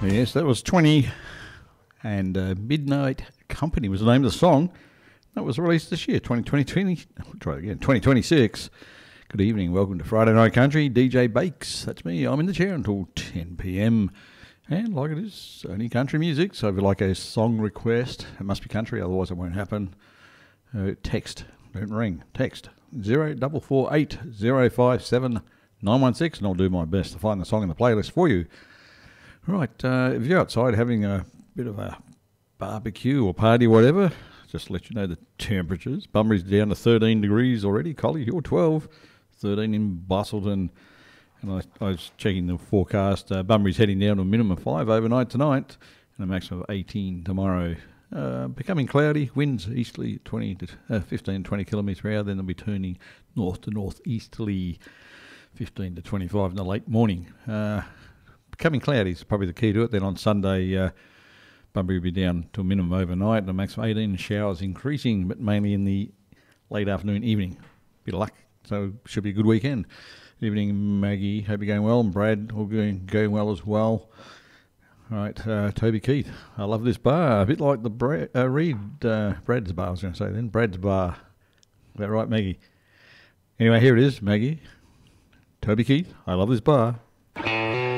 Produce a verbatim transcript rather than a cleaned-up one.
Yes, that was twenty, and uh, Midnight Company was the name of the song. That was released this year, twenty twenty. I'll try it again, twenty twenty-six. Good evening, welcome to Friday Night Country. D J Bakes, that's me. I'm in the chair until ten p.m. And like it is, only country music. So if you like a song request, it must be country, otherwise it won't happen. Uh, text, don't ring. Text zero four four eight zero five seven nine one six, and I'll do my best to find the song in the playlist for you. Right, uh, if you're outside having a bit of a barbecue or party, whatever, just to let you know the temperatures. Bunbury's down to thirteen degrees already. Collie, you're twelve. thirteen in Bustleton. And I, I was checking the forecast. Uh, Bunbury's heading down to a minimum of five overnight tonight and a maximum of eighteen tomorrow. Uh, becoming cloudy, winds easterly twenty to uh, fifteen, twenty kilometres per hour. Then they'll be turning north to northeasterly fifteen to twenty-five in the late morning. Uh, becoming cloudy is probably the key to it. Then on Sunday, uh, Bunbury will be down to a minimum overnight and a maximum of eighteen. Showers increasing, but mainly in the late afternoon, evening. Bit of luck. So should be a good weekend. Evening, Maggie. Hope you're going well. And Brad, all going, going well as well. All right, uh, Toby Keith. I love this bar. A bit like the Brad, uh, Reed, uh, Brad's bar, I was going to say then. Brad's bar. Is that right, Maggie? Anyway, here it is, Maggie. Toby Keith. I love this bar.